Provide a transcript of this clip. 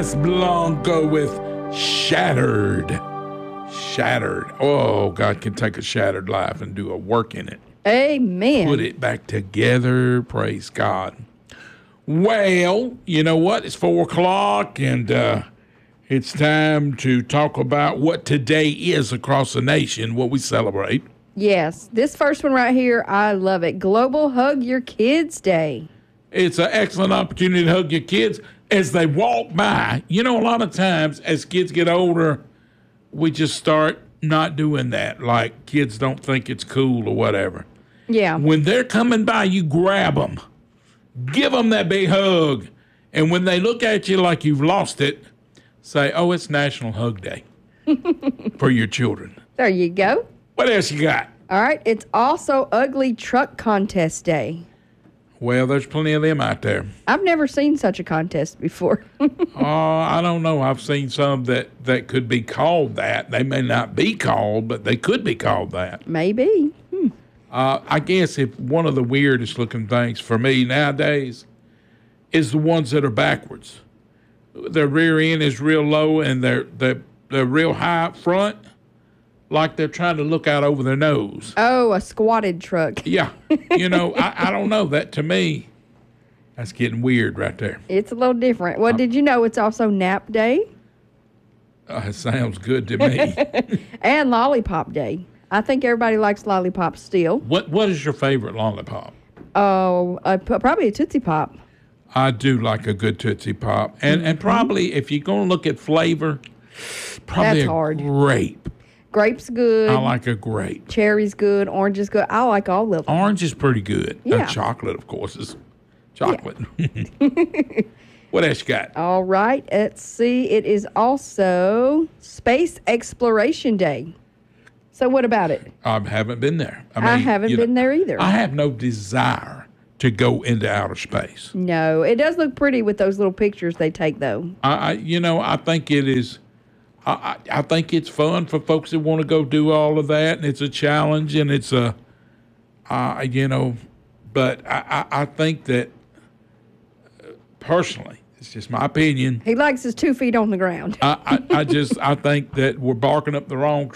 Casablanca with Shattered. Shattered. Oh, God can take a shattered life and do a work in it. Amen. Put it back together. Praise God. Well, you know what? It's 4 o'clock, and it's time to talk about what today is across the nation, what we celebrate. Yes. This first one right here, I love it. Global Hug Your Kids Day. It's an excellent opportunity to hug your kids as they walk by. You know, a lot of times as kids get older, we just start not doing that. Like kids don't think it's cool or whatever. Yeah. When they're coming by, you grab them, give them that big hug. And when they look at you like you've lost it, say, oh, it's National Hug Day for your children. There you go. What else you got? All right. It's also Ugly Truck Contest Day. Well, there's plenty of them out there. I've never seen such a contest before. I don't know. I've seen some that could be called that. They may not be called, but they could be called that. Maybe. I guess if one of the weirdest looking things for me nowadays is the ones that are backwards. Their rear end is real low and they're real high up front, like they're trying to look out over their nose. Oh, a squatted truck. Yeah. You know, I don't know. That to me, that's getting weird right there. It's a little different. Well, did you know it's also Nap Day? It sounds good to me. And Lollipop Day. I think everybody likes lollipops still. What is your favorite lollipop? Oh, probably a Tootsie Pop. I do like a good Tootsie Pop. And probably, if you're going to look at flavor, probably That's a hard. grape. Grape's good. I like a grape. Cherry's good. Orange is good. I like all of them. Orange is pretty good. Yeah. Chocolate, of course, is chocolate. What else you got? All right. Let's see. It is also Space Exploration Day. So what about it? I haven't been there. I haven't been there either. I have no desire to go into outer space. No. It does look pretty with those little pictures they take, though. I think it is. I think it's fun for folks that want to go do all of that, and it's a challenge, and it's but I think that personally, it's just my opinion. He likes his 2 feet on the ground. I think that we're barking up the wrong